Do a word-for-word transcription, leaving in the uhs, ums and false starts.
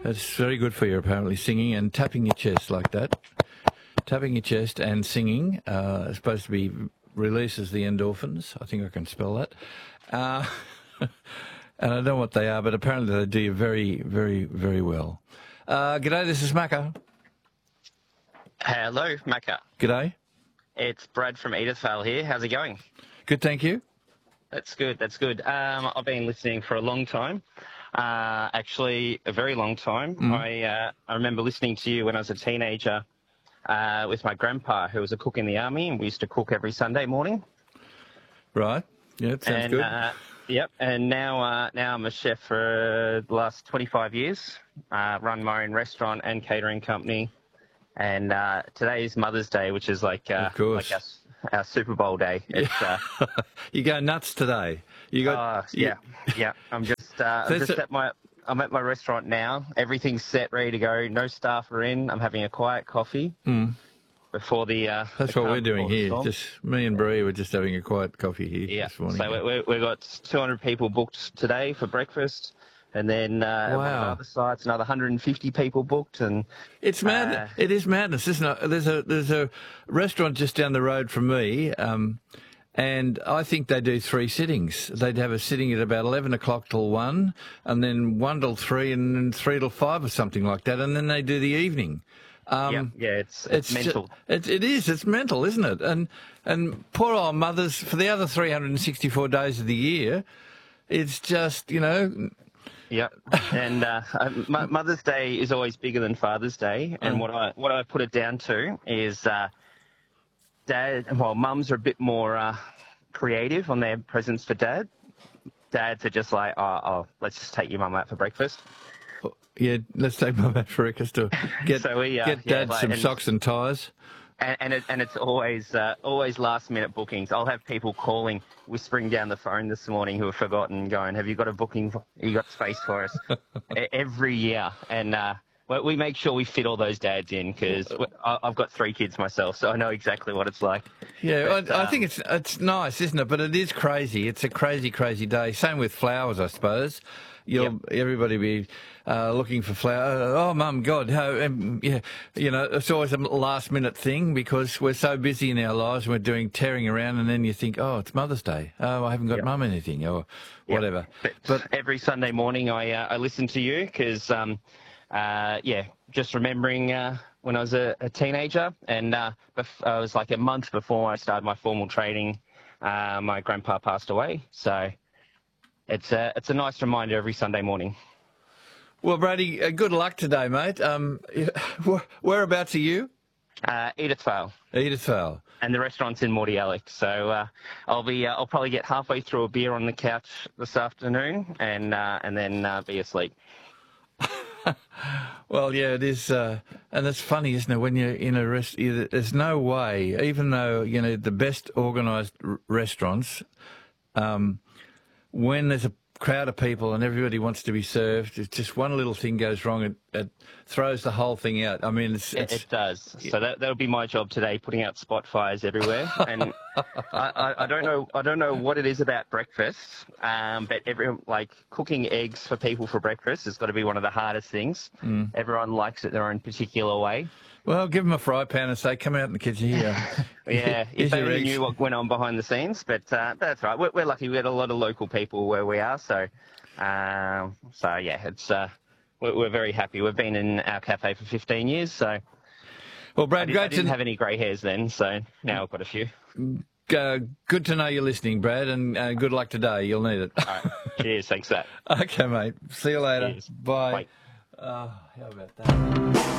That's very good for you, apparently, singing and tapping your chest like that. Tapping your chest and singing uh, is supposed to be releases the endorphins. I think I can spell that. Uh, and I don't know what they are, but apparently they do you very, very, very well. Uh, g'day, this is Macca. Hello, Macca. G'day. It's Brad from Edithvale here. How's it going? Good, thank you. That's good, that's good. Um, I've been listening for a long time, uh, actually a very long time. Mm. I, uh, I remember listening to you when I was a teenager uh, with my grandpa, who was a cook in the army, and we used to cook every Sunday morning. Right, yeah, that sounds and, good. Uh, yep, and now, uh, now I'm a chef for the last twenty-five years, uh, run my own restaurant and catering company. And uh, today is Mother's Day, which is like, uh, of course. like our, our Super Bowl day. It's, uh, you go nuts today. You got uh, yeah, yeah. I'm just, uh, I'm just at my, I'm at my restaurant now. Everything's set, ready to go. No staff are in. I'm having a quiet coffee mm. before the. Uh, That's the what we're doing here. storm. Just me and Bree were just having a quiet coffee here yeah. this morning. So we, we, we've got two hundred people booked today for breakfast. And then uh, wow. one of the other sites, another one hundred fifty people booked, and it's mad. Uh, it is madness, isn't it? There's a there's a restaurant just down the road from me, um, and I think they do three sittings. They'd have a sitting at about eleven o'clock till one, and then one till three, and then three till five, or something like that, and then they do the evening. Um, yeah, yeah, it's it's, it's mental. It, it is. It's mental, isn't it? And and poor old mothers for the other three hundred sixty-four days of the year. It's just, you know. Yeah, and uh, Mother's Day is always bigger than Father's Day, and what I what I put it down to is uh, dad. Well, mums are a bit more uh, creative on their presents for dad. Dads are just like, oh, oh let's just take your mum out for breakfast. Yeah, let's take mum out for breakfast to get so we, uh, get yeah, dad like, some and, socks and ties. And and, it, and it's always uh, always last minute bookings. I'll have people calling, whispering down the phone this morning who have forgotten, going, "Have you got a booking? For, you got space for us?" Every year, and uh, we make sure we fit all those dads in because I've got three kids myself, so I know exactly what it's like. Yeah, but, I, I um, think it's it's nice, isn't it? But it is crazy. It's a crazy, crazy day. Same with flowers, I suppose. You'll yep. everybody be uh, looking for flowers. Oh, Mum, God, oh, um, yeah, you know, it's always a last minute thing because we're so busy in our lives. We're doing tearing around, and then you think, oh, it's Mother's Day. Oh, I haven't got yep. Mum anything or whatever. Yep. But, but every Sunday morning, I uh, I listen to you because, um, uh, yeah, just remembering uh, when I was a, a teenager, and uh, I was like a month before I started my formal training. Uh, my grandpa passed away, so. It's a, it's a nice reminder every Sunday morning. Well, Brady, uh, good luck today, mate. Um, whereabouts are you? Uh, Edithvale. Edithvale. And the restaurant's in Mordialloc. So uh, I'll be, uh, I'll probably get halfway through a beer on the couch this afternoon, and uh, and then uh, be asleep. Well, yeah, it is, uh, and it's funny, isn't it? When you're in a rest, there's no way, even though you know the best organised r- restaurants. Um, When there's a crowd of people and everybody wants to be served, it's just one little thing goes wrong, it, it throws the whole thing out. I mean, it's, it's it, it does. So that that'll be my job today, putting out spot fires everywhere. And I, I, I don't know, I don't know what it is about breakfast, um, but every like cooking eggs for people for breakfast has got to be one of the hardest things. Mm. Everyone likes it their own particular way. Well, give them a fry pan and say, come out in the kitchen here. yeah, if they only knew what went on behind the scenes, but uh, that's right. We're, we're lucky. We had a lot of local people where we are, so um, so yeah, it's uh, we're, we're very happy. We've been in our cafe for fifteen years, so well, Brad, I, did, great I didn't to... have any grey hairs then, so now I've got a few. Uh, good to know you're listening, Brad, and uh, good luck today. You'll need it. All right, cheers. Thanks for that. Okay, mate. See you later. Cheers. Bye. Bye. Uh, how about that?